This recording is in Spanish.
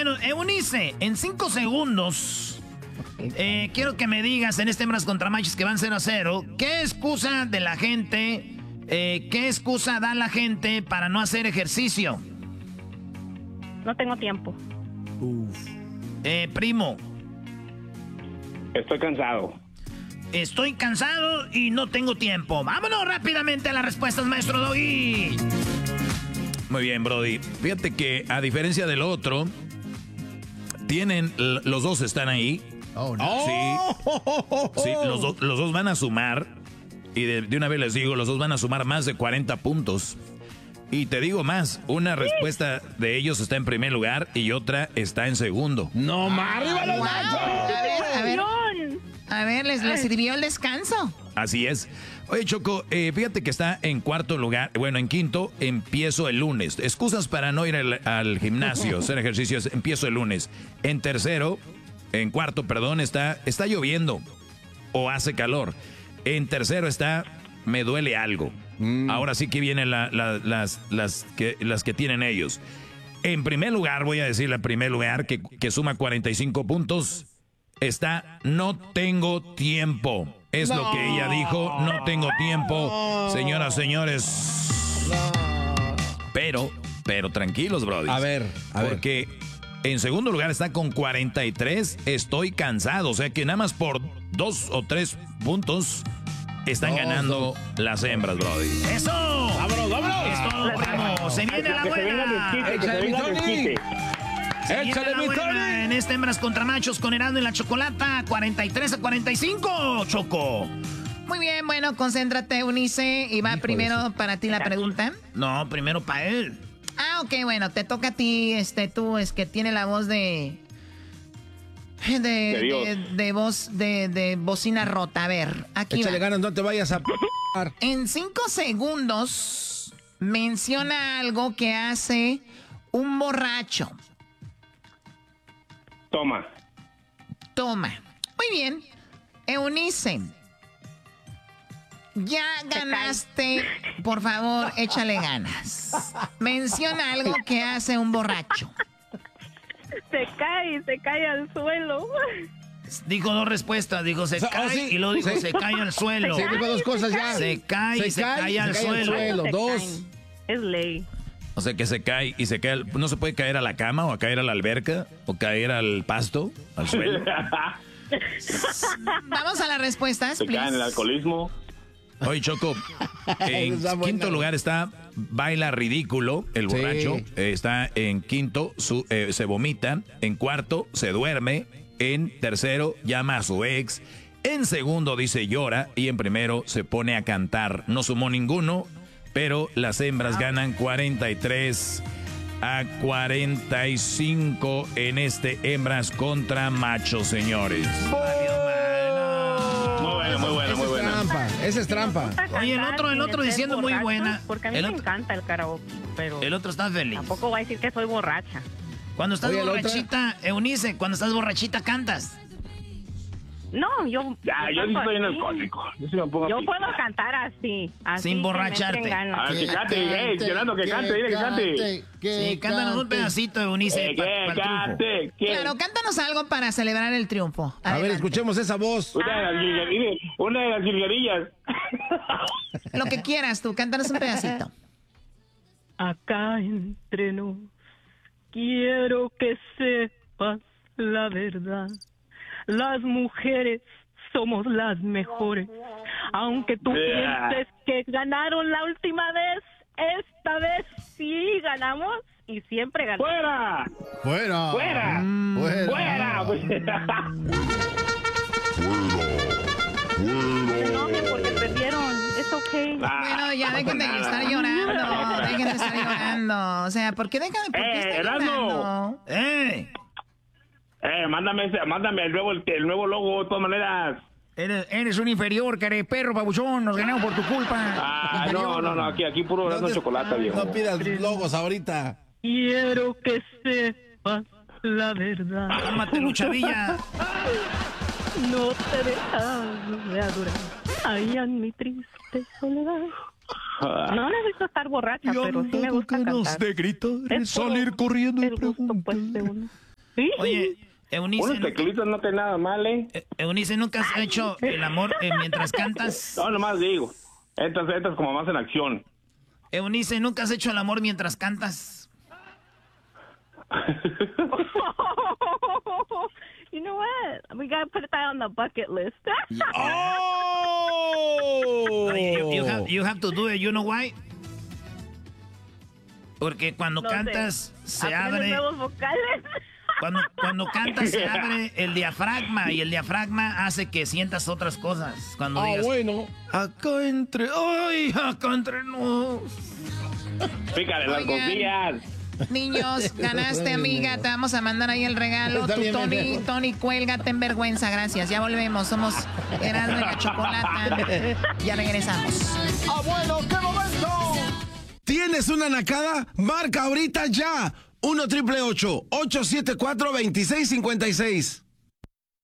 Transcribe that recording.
Bueno, Eunice, en 5 segundos, quiero que me digas en este hembras contra machos que van 0-0, ¿qué excusa de la gente, qué excusa da la gente para no hacer ejercicio? No tengo tiempo. Primo. Estoy cansado. Estoy cansado y no tengo tiempo. Vámonos rápidamente a las respuestas, maestro Doggy. Muy bien, Brody. Fíjate que a diferencia del otro, los dos están ahí. Oh, no. Sí, los dos van a sumar. Y de una vez les digo, los dos van a sumar más de 40 puntos. Y te digo más, una respuesta de ellos está en primer lugar y otra está en segundo. ¡No más! ¡Arriba los machos! A ver, ¿les sirvió el descanso? Así es. Oye, Choco, fíjate que está en cuarto lugar. Bueno, en quinto, empiezo el lunes. Excusas para no ir al gimnasio, hacer ejercicios, empiezo el lunes. En cuarto, está lloviendo o hace calor. En tercero está, me duele algo. Ahora sí que vienen las que tienen ellos. En primer lugar, voy a decirle en primer lugar que suma 45 puntos. Está, no tengo tiempo. Es lo que ella dijo, no tengo tiempo. Señoras, señores. Pero tranquilos, brody. A ver. Porque en segundo lugar está con 43, estoy cansado. O sea que nada más por 2 o 3 puntos están ganando las hembras, brody. ¡Eso! ¡Vámonos, vámonos! Es todo, primo. Se viene la buena. ¡Échale, mi Tony! En este hembras contra machos con Erasmo y la Chocolata, 43-45, Choco. Muy bien, bueno, concéntrate, Eunice. Y va primero para ti la pregunta. No, primero para él. Ah, ok, bueno, te toca a ti, tú, es que tiene la voz de voz de bocina rota. A ver, aquí Échale ganas, no te vayas a... En 5 segundos, menciona algo que hace un borracho. Toma. Muy bien. Eunice, ya ganaste. Por favor, échale ganas. Menciona algo que hace un borracho. Se cae al suelo. Dijo 2 respuestas, dijo se cae sí, y luego dijo se cae al suelo. Sí, dijo 2 cosas ya. Se cae al suelo. 2. Es ley. O sea que se cae y se cae. ¿No se puede caer a la cama o a caer a la alberca o caer al pasto, al suelo? Vamos a las respuestas, Se please. cae en el alcoholismo. Oye, Choco, en quinto lugar está baila ridículo, el borracho. Sí. Está en quinto, se vomita. En cuarto, se duerme. En tercero, llama a su ex. En segundo, dice llora. Y en primero, se pone a cantar. No sumó ninguno, pero las hembras ganan 43-45 en este hembras contra machos, señores. Muy buena. Esa es trampa. Oye, el otro diciendo muy buena. Porque a mí me encanta el karaoke, pero El otro está feliz. tampoco voy a decir que soy borracha. Cuando estás Oye, la borrachita, Eunice, cuando estás borrachita cantas. No, yo... Ya, yo sí soy un alcohólico. Yo sí me pongo Yo así. puedo cantar así Sin que me borracharte. entren ganas. A ver, que cante, Fernando, que cante, dile que cante. Sí, cántanos un pedacito, Eunice. Que cante. que- Claro, cántanos algo para celebrar el triunfo. A ver, Adelante. escuchemos esa voz. Una de las jilguerillas. Lo que quieras tú, cántanos un pedacito. Acá entre nos, quiero que sepas la verdad. Las mujeres somos las mejores. Aunque tú pienses que ganaron la última vez, esta vez sí ganamos y siempre ganamos. ¡Fuera! ¡Fuera! ¡Fuera! ¡Fuera! No se enojen porque perdieron. Es ok. Bueno, ya dejen de estar llorando. Dejen de estar llorando. O sea, ¿por qué están Erasmo. llorando? Mándame el nuevo logo, de todas maneras. Eres un inferior, perro babuchón. Nos ganamos por tu culpa. No, aquí puro Erasmo chocolate, viejo. No pidas logos ahorita. Quiero que sepas la verdad. Cálmate, Luchavilla. No te dejas de adorar. Ay, en mi triste soledad. No necesito estar borracha, pero sí me gusta cantar. de gritar, Es salir por corriendo y el gusto, preguntar. pues, de uno. Oye, Eunice, Unos teclitos no tiene nada mal, ¿eh? Eunice, ¿nunca has hecho el amor mientras cantas? No, nomás digo. Estas como más en acción. Eunice, ¿nunca has hecho el amor mientras cantas? You know what? We gotta put that on the bucket list. ¡Oh! You have to do it, you know why? Porque cuando No cantas se Aprende abre... nuevos vocales. Cuando cantas se abre el diafragma y el diafragma hace que sientas otras cosas. Cuando digas, bueno. acá entre nos. Pícale las Oigan. costillas. Niños, ganaste, amiga. Te vamos a mandar ahí el regalo. Está Tú, bien, Tony, Tony, cuélgate en vergüenza. Gracias. Ya volvemos. Somos Erasmo y la Chocolata. Ya regresamos. ¡Abuelo, qué momento! ¿Tienes una nacada? Marca ahorita ya. 1-888-874-2656.